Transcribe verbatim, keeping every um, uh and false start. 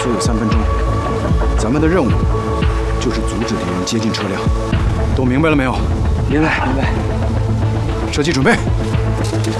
所有三分钟，咱们的任务就是阻止敌人接近车辆。都明白了没有？ 明白，明白。 射击准备。